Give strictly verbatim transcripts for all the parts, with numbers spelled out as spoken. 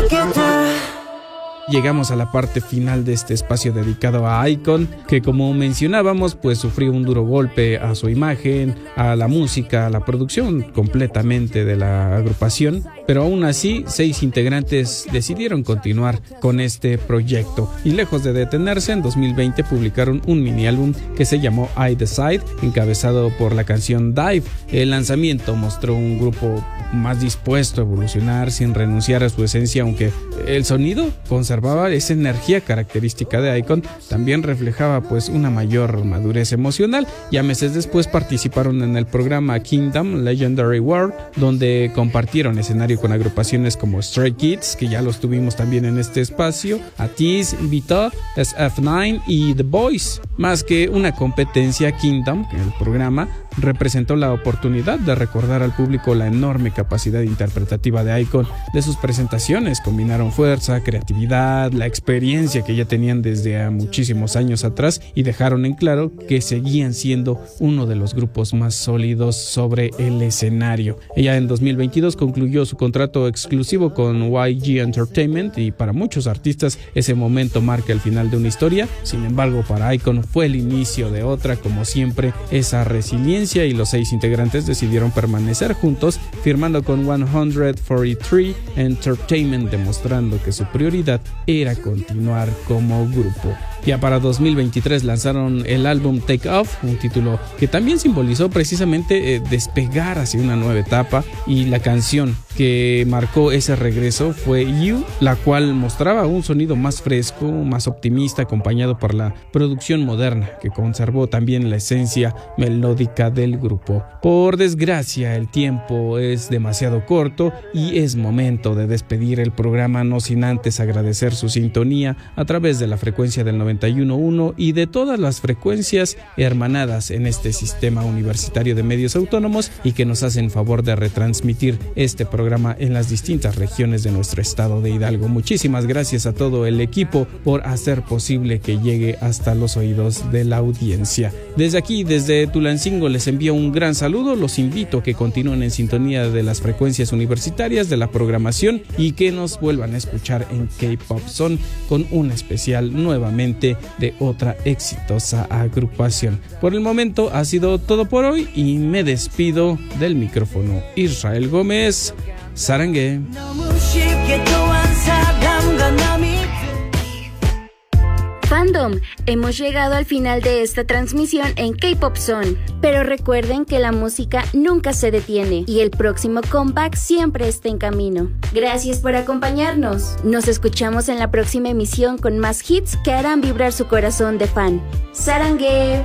Llegamos a la parte final de este espacio dedicado a iKON, que como mencionábamos, pues sufrió un duro golpe a su imagen, a la música, a la producción completamente de la agrupación, pero aún así, seis integrantes decidieron continuar con este proyecto y lejos de detenerse, en dos mil veinte publicaron un mini álbum que se llamó I Decide, encabezado por la canción Dive. El lanzamiento mostró un grupo más dispuesto a evolucionar sin renunciar a su esencia, aunque el sonido conservaba esa energía característica de iKON, también reflejaba pues una mayor madurez emocional. Ya meses después participaron en el programa Kingdom Legendary World, donde compartieron escenario con agrupaciones como Stray Kids, que ya los tuvimos también en este espacio, Atis, Vita, S F nueve y The Boys. Más que una competencia, Kingdom, el programa, representó la oportunidad de recordar al público la enorme capacidad interpretativa de iKON. De sus presentaciones combinaron fuerza, creatividad, la experiencia que ya tenían desde a muchísimos años atrás y dejaron en claro que seguían siendo uno de los grupos más sólidos sobre el escenario. Ella en dos mil veintidós concluyó su contrato exclusivo con Y G Entertainment y para muchos artistas ese momento marca el final de una historia. Sin embargo, para iKON fue el inicio de otra, como siempre, esa resiliencia, y los seis integrantes decidieron permanecer juntos, firmando con ciento cuarenta y tres Entertainment, demostrando que su prioridad era continuar como grupo. Ya para dos mil veintitrés lanzaron el álbum Take Off, un título que también simbolizó precisamente eh, despegar hacia una nueva etapa, y la canción que marcó ese regreso fue You, la cual mostraba un sonido más fresco, más optimista, acompañado por la producción moderna que conservó también la esencia melódica del grupo. Por desgracia, el tiempo es demasiado corto y es momento de despedir el programa, no sin antes agradecer su sintonía a través de la frecuencia del noventa y uno punto uno y de todas las frecuencias hermanadas en este sistema universitario de medios autónomos y que nos hacen favor de retransmitir este programa en las distintas regiones de nuestro estado de Hidalgo. Muchísimas gracias a todo el equipo por hacer posible que llegue hasta los oídos de la audiencia. Desde aquí, desde Tulancingo, les envío un gran saludo. Los invito a que continúen en sintonía de las frecuencias universitarias, de la programación, y que nos vuelvan a escuchar en K-Pop Zone con un especial nuevamente de otra exitosa agrupación. Por el momento ha sido todo por hoy y me despido del micrófono. Israel Gómez, Sarangue. Fandom, hemos llegado al final de esta transmisión en K-Pop Zone, pero recuerden que la música nunca se detiene y el próximo comeback siempre está en camino. Gracias por acompañarnos. Nos escuchamos en la próxima emisión con más hits que harán vibrar su corazón de fan. ¡Sarangue!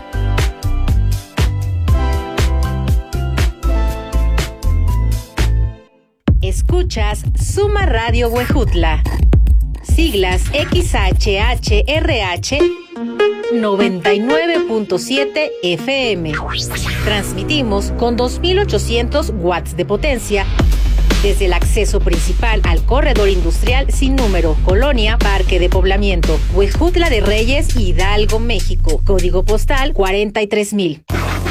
Escuchas Suma Radio Huejutla. Siglas X H H R H noventa y nueve punto siete F M. Transmitimos con dos mil ochocientos watts de potencia desde el acceso principal al corredor industrial sin número, Colonia Parque de Poblamiento, Huejutla de Reyes, Hidalgo, México. Código postal cuarenta y tres mil.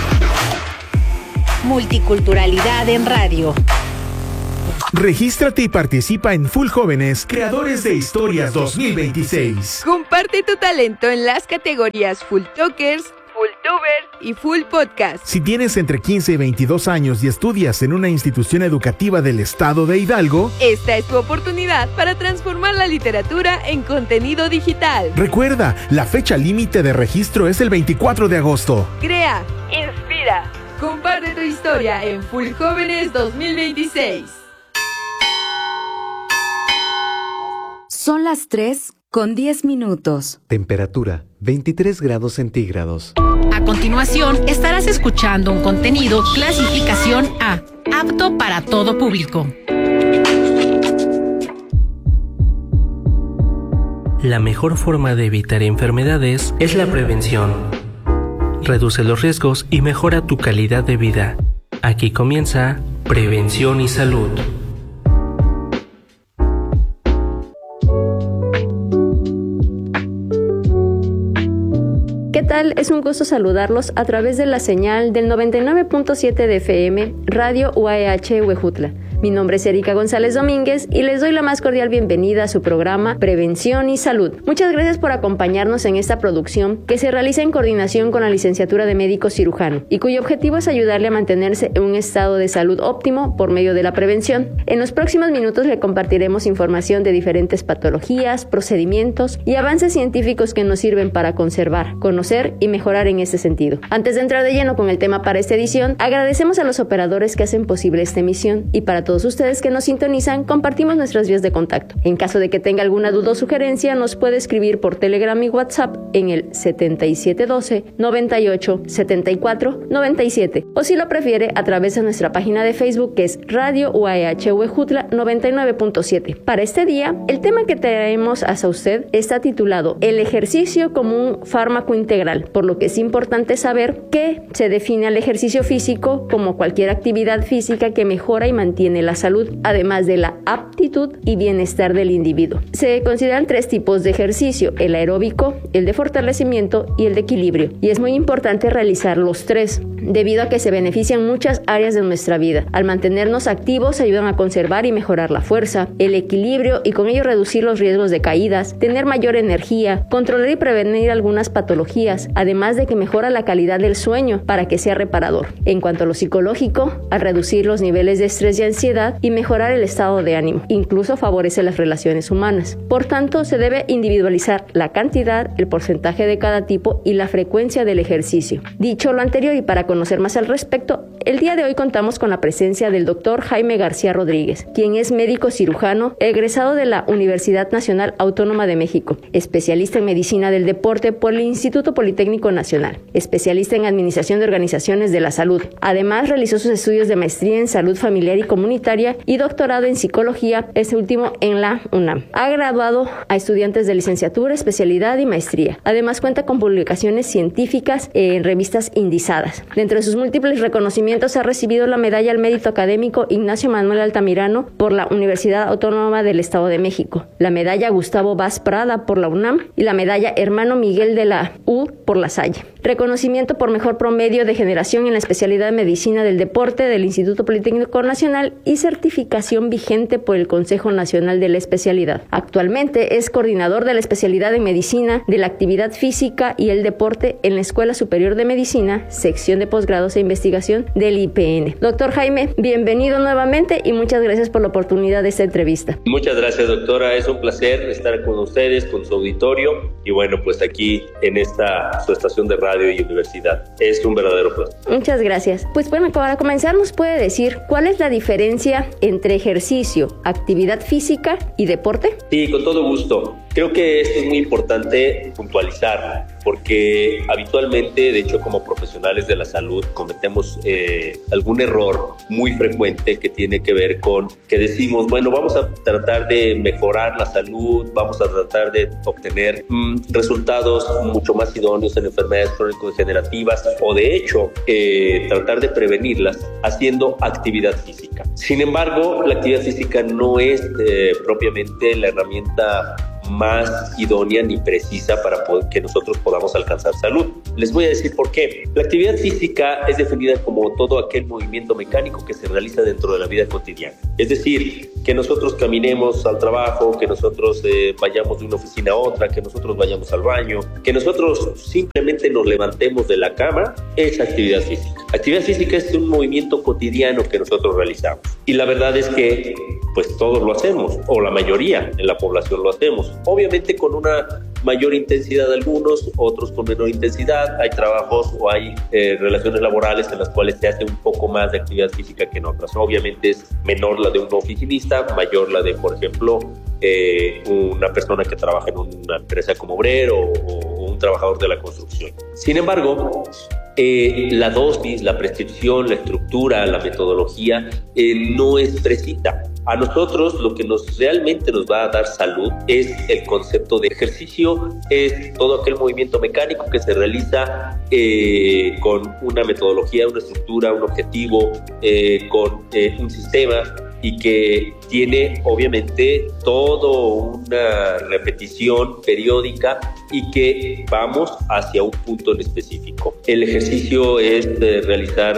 Multiculturalidad en radio. Regístrate y participa en Full Jóvenes Creadores de Historias dos mil veintiséis. Comparte tu talento en las categorías Full Talkers, Full Tuber y Full Podcast. Si tienes entre quince y veintidós años y estudias en una institución educativa del estado de Hidalgo, esta es tu oportunidad para transformar la literatura en contenido digital. Recuerda, la fecha límite de registro es el veinticuatro de agosto. Crea, inspira, comparte tu historia en Full Jóvenes dos mil veintiséis. Son las tres con diez minutos. Temperatura veintitrés grados centígrados. A continuación, estarás escuchando un contenido clasificación A, apto para todo público. La mejor forma de evitar enfermedades es la prevención. Reduce los riesgos y mejora tu calidad de vida. Aquí comienza Prevención y Salud. ¿Qué tal? Es un gusto saludarlos a través de la señal del noventa y nueve punto siete de F M, Radio U A H Huejutla. Mi nombre es Erika González Domínguez y les doy la más cordial bienvenida a su programa Prevención y Salud. Muchas gracias por acompañarnos en esta producción que se realiza en coordinación con la Licenciatura de Médico Cirujano y cuyo objetivo es ayudarle a mantenerse en un estado de salud óptimo por medio de la prevención. En los próximos minutos le compartiremos información de diferentes patologías, procedimientos y avances científicos que nos sirven para conservar, conocer y mejorar en este sentido. Antes de entrar de lleno con el tema para esta edición, agradecemos a los operadores que hacen posible esta emisión y para todos ustedes que nos sintonizan, compartimos nuestras vías de contacto. En caso de que tenga alguna duda o sugerencia, nos puede escribir por Telegram y WhatsApp en el setenta y siete doce, noventa y ocho, setenta y cuatro, noventa y siete o si lo prefiere a través de nuestra página de Facebook que es Radio U A E H Huejutla noventa y nueve punto siete. Para este día, el tema que traemos hacia usted está titulado El ejercicio como un fármaco integral, por lo que es importante saber que se define al ejercicio físico como cualquier actividad física que mejora y mantiene la salud, además de la aptitud y bienestar del individuo. Se consideran tres tipos de ejercicio: el aeróbico, el de fortalecimiento y el de equilibrio, y es muy importante realizar los tres, debido a que se benefician muchas áreas de nuestra vida. Al mantenernos activos ayudan a conservar y mejorar la fuerza, el equilibrio y con ello reducir los riesgos de caídas, tener mayor energía, controlar y prevenir algunas patologías, además de que mejora la calidad del sueño para que sea reparador. En cuanto a lo psicológico, al reducir los niveles de estrés y ansiedad y mejorar el estado de ánimo, incluso favorece las relaciones humanas. Por tanto, se debe individualizar la cantidad, el porcentaje de cada tipo y la frecuencia del ejercicio. Dicho lo anterior y para conocer más al respecto, el día de hoy contamos con la presencia del doctor Jaime García Rodríguez, quien es médico cirujano, egresado de la Universidad Nacional Autónoma de México, especialista en medicina del deporte por el Instituto Politécnico Nacional, especialista en administración de organizaciones de la salud. Además, realizó sus estudios de maestría en salud familiar y comunitaria y doctorado en psicología, este último en la UNAM. Ha graduado a estudiantes de licenciatura, especialidad y maestría. Además, cuenta con publicaciones científicas en revistas indizadas. Dentro de sus múltiples reconocimientos ha recibido la medalla al mérito académico Ignacio Manuel Altamirano por la Universidad Autónoma del Estado de México, la medalla Gustavo Vaz Prada por la UNAM y la medalla Hermano Miguel de la U por la Salle. Reconocimiento por mejor promedio de generación en la especialidad de medicina del deporte del Instituto Politécnico Nacional y certificación vigente por el Consejo Nacional de la Especialidad. Actualmente es coordinador de la especialidad en medicina de la actividad física y el deporte en la Escuela Superior de Medicina, sección de posgrados e investigación del I P N. Doctor Jaime, bienvenido nuevamente y muchas gracias por la oportunidad de esta entrevista. Muchas gracias, doctora. Es un placer estar con ustedes, con su auditorio y bueno, pues aquí en esta su estación de radio y universidad. Es un verdadero placer. Muchas gracias. Pues bueno, para comenzar, ¿nos puede decir cuál es la diferencia entre ejercicio, actividad física y deporte? Sí, con todo gusto. Creo que esto es muy importante puntualizarlo, porque habitualmente, de hecho, como profesionales de la salud, cometemos eh, algún error muy frecuente que tiene que ver con que decimos, bueno, vamos a tratar de mejorar la salud, vamos a tratar de obtener mm, resultados mucho más idóneos en enfermedades crónico-degenerativas o, de hecho, eh, tratar de prevenirlas haciendo actividad física. Sin embargo, la actividad física no es eh, propiamente la herramienta más idónea ni precisa para poder, que nosotros podamos alcanzar salud. Les voy a decir por qué. La actividad física es definida como todo aquel movimiento mecánico que se realiza dentro de la vida cotidiana. Es decir, que nosotros caminemos al trabajo, que nosotros eh, vayamos de una oficina a otra, que nosotros vayamos al baño, que nosotros simplemente nos levantemos de la cama, es actividad física. Actividad física es un movimiento cotidiano que nosotros realizamos. Y la verdad es que pues todos lo hacemos, o la mayoría en la población lo hacemos. Obviamente con una mayor intensidad algunos, otros con menor intensidad. Hay trabajos o hay eh, relaciones laborales en las cuales se hace un poco más de actividad física que en otras. Obviamente es menor la de un oficinista, mayor la de, por ejemplo, eh, una persona que trabaja en una empresa como obrero o, o un trabajador de la construcción. Sin embargo, Eh, la dosis, la prescripción, la estructura, la metodología eh, no es precisa. A nosotros lo que nos realmente nos va a dar salud es el concepto de ejercicio, es todo aquel movimiento mecánico que se realiza eh, con una metodología, una estructura, un objetivo, eh, con eh, un sistema y que tiene obviamente toda una repetición periódica y que vamos hacia un punto en específico. El ejercicio es de realizar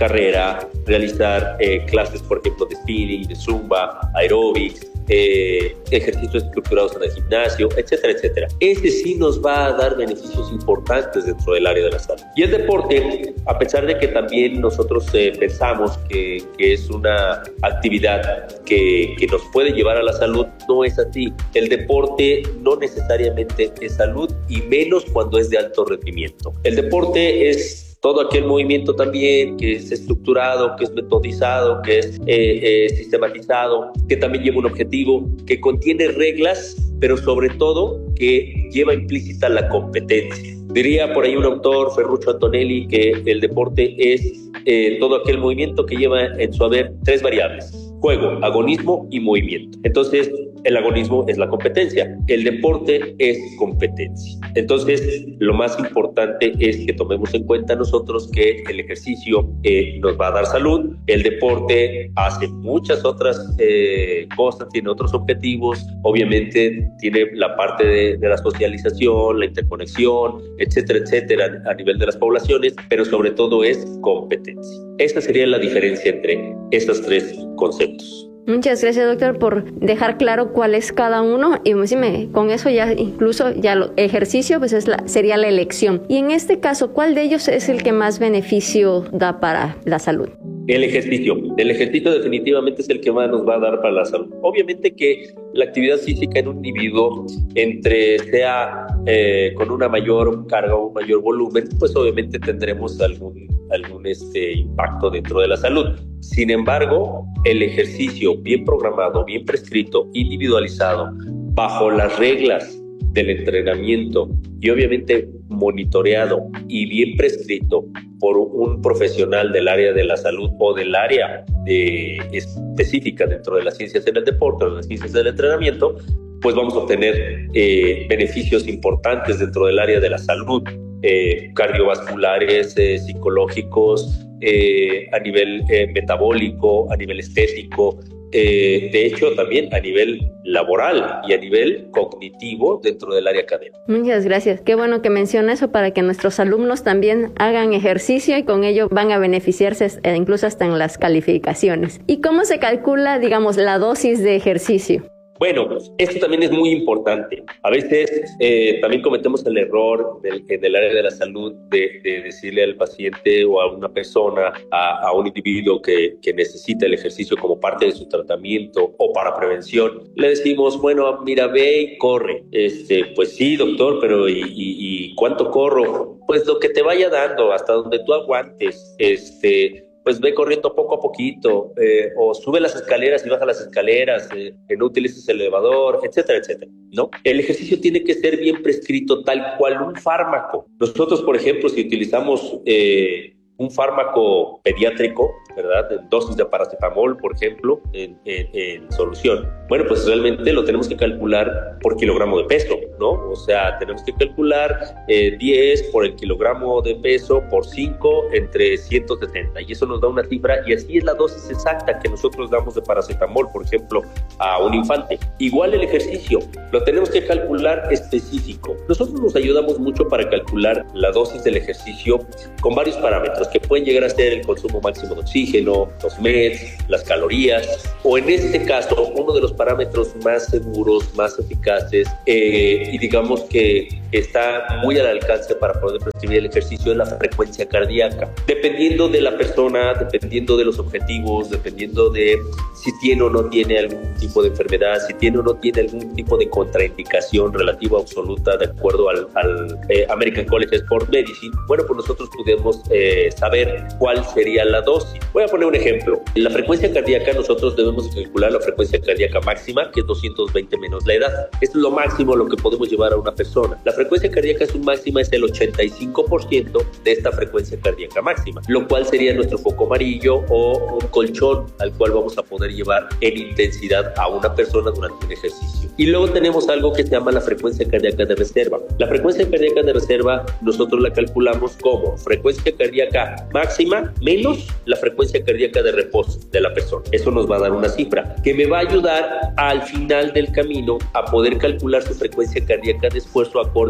carrera, realizar eh, clases, por ejemplo, de spinning, de zumba, aeróbics, eh, ejercicios estructurados en el gimnasio, etcétera, etcétera. Ese sí nos va a dar beneficios importantes dentro del área de la salud. Y el deporte, a pesar de que también nosotros eh, pensamos que, que es una actividad que, que nos puede llevar a la salud, no es así. El deporte no necesariamente es salud, y menos cuando es de alto rendimiento. El deporte es todo aquel movimiento también que es estructurado, que es metodizado, que es eh, eh, sistematizado, que también lleva un objetivo, que contiene reglas, pero sobre todo que lleva implícita la competencia. Diría por ahí un autor, Ferruccio Antonelli, que el deporte es eh, todo aquel movimiento que lleva en su haber tres variables: juego, agonismo y movimiento. Entonces, el agonismo es la competencia, el deporte es competencia. Entonces, lo más importante es que tomemos en cuenta nosotros que el ejercicio eh, nos va a dar salud, el deporte hace muchas otras eh, cosas, tiene otros objetivos, obviamente tiene la parte de, de la socialización, la interconexión, etcétera, etcétera, a nivel de las poblaciones, pero sobre todo es competencia. Esta sería la diferencia entre estos tres conceptos. Muchas gracias, doctor, por dejar claro cuál es cada uno, y pues, me, con eso ya incluso ya lo ejercicio pues es la, sería la elección. Y en este caso, ¿cuál de ellos es el que más beneficio da para la salud? El ejercicio. El ejercicio definitivamente es el que más nos va a dar para la salud. Obviamente que la actividad física en un individuo, entre sea eh, con una mayor carga o un mayor volumen, pues obviamente tendremos algún, algún este, impacto dentro de la salud. Sin embargo, el ejercicio bien programado, bien prescrito, individualizado, bajo las reglas del entrenamiento y obviamente monitoreado y bien prescrito por un profesional del área de la salud o del área de, específica dentro de las ciencias en el deporte o de las ciencias del entrenamiento, pues vamos a obtener eh, beneficios importantes dentro del área de la salud, eh, cardiovasculares, eh, psicológicos, eh, a nivel eh, metabólico, a nivel estético, Eh, de hecho también a nivel laboral y a nivel cognitivo dentro del área académica. Muchas gracias. Qué bueno que menciona eso para que nuestros alumnos también hagan ejercicio y con ello van a beneficiarse incluso hasta en las calificaciones. ¿Y cómo se calcula, digamos, la dosis de ejercicio? Bueno, esto también es muy importante. A veces eh, también cometemos el error del, en el área de la salud de, de decirle al paciente o a una persona, a, a un individuo que, que necesita el ejercicio como parte de su tratamiento o para prevención. Le decimos, bueno, mira, ve y corre. Este, pues sí, doctor, pero ¿y, y, y cuánto corro? Pues lo que te vaya dando, hasta donde tú aguantes. Este... pues ve corriendo poco a poquito, eh, o sube las escaleras y baja las escaleras, eh, que no utilices el elevador, etcétera, etcétera, ¿no? El ejercicio tiene que ser bien prescrito tal cual un fármaco. Nosotros, por ejemplo, si utilizamos eh, un fármaco pediátrico, ¿verdad? En dosis de paracetamol, por ejemplo, en, en, en solución. Bueno, pues realmente lo tenemos que calcular por kilogramo de peso, ¿no? O sea, tenemos que calcular eh, diez por el kilogramo de peso por cinco entre ciento setenta. Y eso nos da una cifra, y así es la dosis exacta que nosotros damos de paracetamol, por ejemplo, a un infante. Igual el ejercicio, lo tenemos que calcular específico. Nosotros nos ayudamos mucho para calcular la dosis del ejercicio con varios parámetros que pueden llegar a ser el consumo máximo de oxígeno, los M E Ts, las calorías, o en este caso, uno de los parámetros más seguros, más eficaces, eh, y digamos que está muy al alcance para poder prescribir el ejercicio es la frecuencia cardíaca. Dependiendo de la persona, dependiendo de los objetivos, dependiendo de si tiene o no tiene algún tipo de enfermedad, si tiene o no tiene algún tipo de contraindicación relativa absoluta de acuerdo al, al eh, American College of Sports Medicine, bueno, pues nosotros podemos eh, saber cuál sería la dosis. Voy a poner un ejemplo. En la frecuencia cardíaca nosotros debemos calcular la frecuencia cardíaca máxima, que es doscientos veinte menos la edad. Esto es lo máximo a lo que podemos llevar a una persona. La frecuencia cardíaca su máxima es el ochenta y cinco por ciento de esta frecuencia cardíaca máxima, lo cual sería nuestro foco amarillo o un colchón al cual vamos a poder llevar en intensidad a una persona durante un ejercicio. Y luego tenemos algo que se llama la frecuencia cardíaca de reserva. La frecuencia cardíaca de reserva nosotros la calculamos como frecuencia cardíaca máxima menos la frecuencia cardíaca de reposo de la persona. Eso nos va a dar una cifra que me va a ayudar al final del camino a poder calcular su frecuencia cardíaca de esfuerzo acorde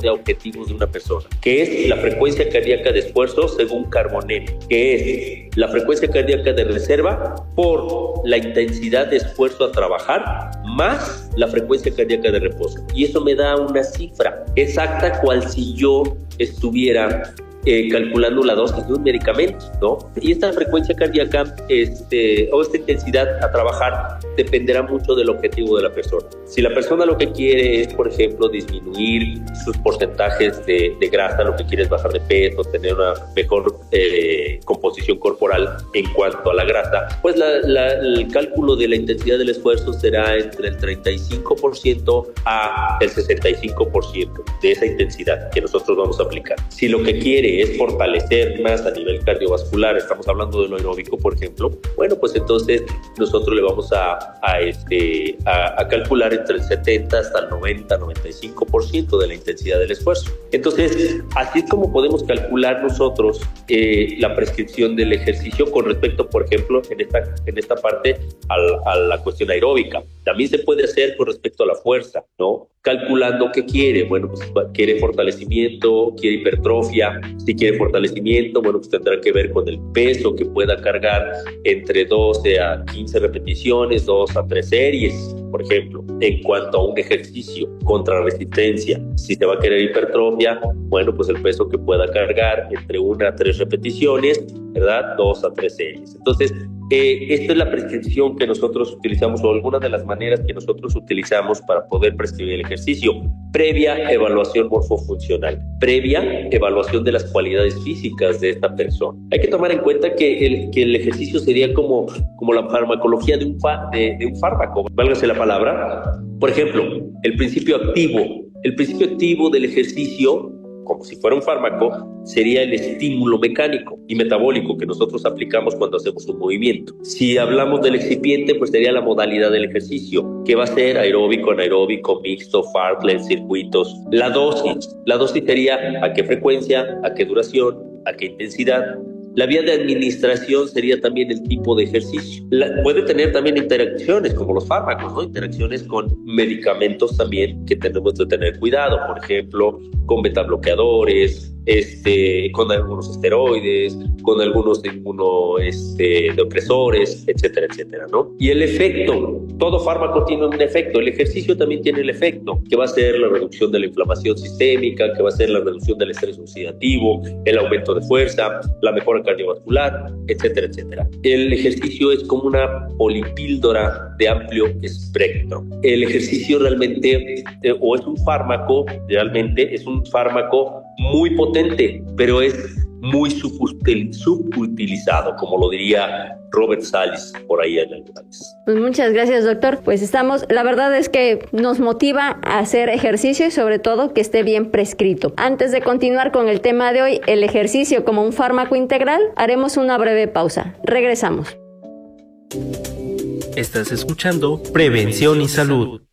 acorde a objetivos de una persona, que es la frecuencia cardíaca de esfuerzo según Carbonell, que es la frecuencia cardíaca de reserva por la intensidad de esfuerzo a trabajar más la frecuencia cardíaca de reposo. Y eso me da una cifra exacta, cual si yo estuviera Eh, calculando la dosis de un medicamento, ¿no? Y esta frecuencia cardíaca este, o esta intensidad a trabajar dependerá mucho del objetivo de la persona. Si la persona lo que quiere es, por ejemplo, disminuir sus porcentajes de, de grasa, lo que quiere es bajar de peso, tener una mejor eh, composición corporal en cuanto a la grasa, pues la, la, el cálculo de la intensidad del esfuerzo será entre el treinta y cinco por ciento a el sesenta y cinco por ciento de esa intensidad que nosotros vamos a aplicar. Si lo que quiere es fortalecer más a nivel cardiovascular, estamos hablando de lo aeróbico, por ejemplo, bueno, pues entonces nosotros le vamos a, a, este, a, a calcular entre el setenta hasta el noventa, noventa y cinco por ciento de la intensidad del esfuerzo. Entonces, así es como podemos calcular nosotros eh, la prescripción del ejercicio con respecto, por ejemplo, en esta, en esta parte al, a la cuestión aeróbica. También se puede hacer con respecto a la fuerza, ¿no? Calculando qué quiere. Bueno, pues quiere fortalecimiento, quiere hipertrofia. Si quiere fortalecimiento, bueno, pues tendrá que ver con el peso que pueda cargar entre doce a quince repeticiones, dos a tres series, por ejemplo. En cuanto a un ejercicio contra resistencia, si se va a querer hipertrofia, bueno, pues el peso que pueda cargar entre una a tres repeticiones, ¿verdad? Dos a tres series. Entonces, Eh, esta es la prescripción que nosotros utilizamos, o alguna de las maneras que nosotros utilizamos para poder prescribir el ejercicio. Previa evaluación morfofuncional, previa evaluación de las cualidades físicas de esta persona. Hay que tomar en cuenta que el, que el ejercicio sería como, como la farmacología de un, fa, de, de un fármaco, válgase la palabra. Por ejemplo, el principio activo. El principio activo del ejercicio, como si fuera un fármaco, sería el estímulo mecánico y metabólico que nosotros aplicamos cuando hacemos un movimiento. Si hablamos del excipiente, pues sería la modalidad del ejercicio, que va a ser aeróbico, anaeróbico, mixto, fartlek, circuitos. La dosis, la dosis sería a qué frecuencia, a qué duración, a qué intensidad. La vía de administración sería también el tipo de ejercicio. La, puede tener también interacciones, como los fármacos, ¿no? Interacciones con medicamentos también que tenemos que tener cuidado, por ejemplo, con betabloqueadores, este, con algunos esteroides, con algunos inmuno, este, depresores, etcétera, etcétera, ¿no? Y el efecto, todo fármaco tiene un efecto, el ejercicio también tiene el efecto, que va a ser la reducción de la inflamación sistémica, que va a ser la reducción del estrés oxidativo, el aumento de fuerza, la mejora cardiovascular, etcétera, etcétera. El ejercicio es como una polipíldora de amplio espectro. El ejercicio realmente, eh, o es un fármaco, realmente es un fármaco muy potente, pero es muy subutil, subutilizado, como lo diría Robert Salis por ahí en alguna vez. Pues muchas gracias, doctor. Pues estamos, la verdad es que nos motiva a hacer ejercicio y sobre todo que esté bien prescrito. Antes de continuar con el tema de hoy, el ejercicio como un fármaco integral, haremos una breve pausa. Regresamos. Estás escuchando Prevención y Salud.